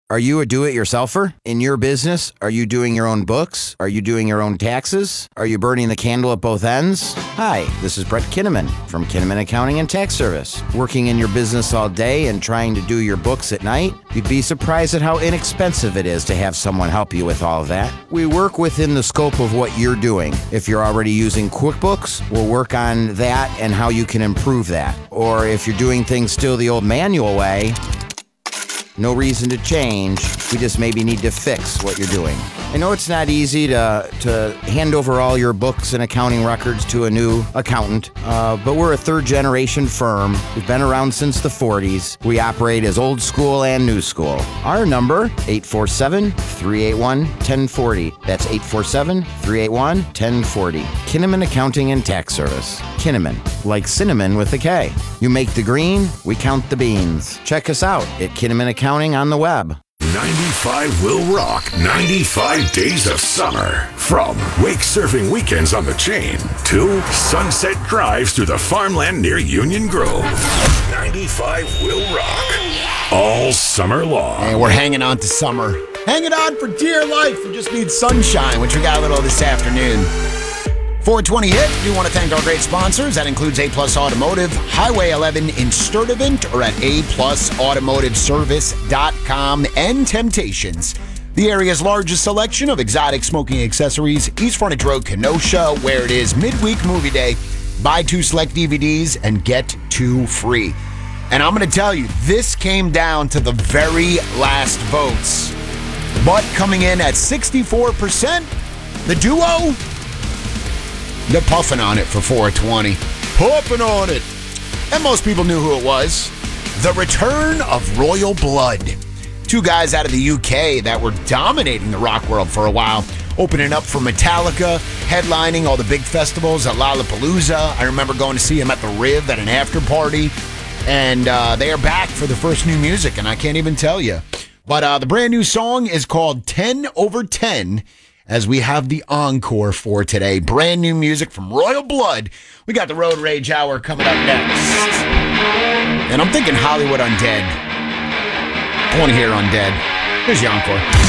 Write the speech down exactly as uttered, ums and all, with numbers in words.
Are you a do-it-yourselfer? In your business, are you doing your own books? Are you doing your own taxes? Are you burning the candle at both ends? Hi, this is Brett Kinnaman from Kinnaman Accounting and Tax Service. Working in your business all day and trying to do your books at night? You'd be surprised at how inexpensive it is to have someone help you with all of that. We work within the scope of what you're doing. If you're already using QuickBooks, we'll work on that and how you can improve that. Or if you're doing things still the old manual way, no reason to change. We just maybe need to fix what you're doing. I know it's not easy to to hand over all your books and accounting records to a new accountant, uh, but we're a third-generation firm. We've been around since the forties. We operate as old school and new school. Our number, eight four seven, three eight one, one zero four zero. That's eight four seven, three eight one, one zero four zero. Kinnaman Accounting and Tax Service. Kinnaman, like cinnamon with a K. You make the green, we count the beans. Check us out at Kinnaman Accounting on the web. ninety-five will rock ninety-five days of summer. From wake surfing weekends on the chain to sunset drives through the farmland near Union Grove. ninety-five will rock all summer long. And we're hanging on to summer. Hanging on for dear life. We just need sunshine, which we got a little this afternoon. four twenty hit. We want to thank our great sponsors. That includes A Plus Automotive, Highway eleven in Sturtevant, or at a plus automotive service dot com, and Temptations, the area's largest selection of exotic smoking accessories. East Frontage Road, Kenosha, where it is midweek movie day. Buy two select D V Ds and get two free. And I'm going to tell you, this came down to the very last votes. But coming in at sixty-four percent, the duo, they're puffing on it for four twenty. Puffing on it. And most people knew who it was. The return of Royal Blood. Two guys out of the U K that were dominating the rock world for a while. Opening up for Metallica, headlining all the big festivals at Lollapalooza. I remember going to see him at the Riv at an after party. And uh, they are back for the first new music, and I can't even tell you. But uh, the brand new song is called ten over ten. As we have the encore for today. Brand new music from Royal Blood. We got the Road Rage Hour coming up next. And I'm thinking Hollywood Undead. I want to hear Undead. Here's the encore.